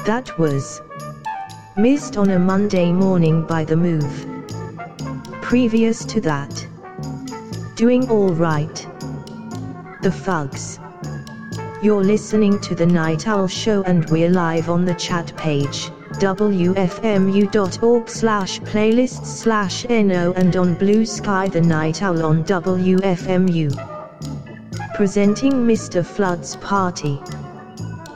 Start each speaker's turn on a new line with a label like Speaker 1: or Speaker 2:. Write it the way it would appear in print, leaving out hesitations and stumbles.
Speaker 1: That was missed on a Monday morning by the move. Previous to that, doing all right. The Fugs. You're listening to The Night Owl Show and we're live on the chat page, wfmu.org/playlists/no and on Blue Sky The Night Owl on WFMU. Presenting Mr. Flood's Party.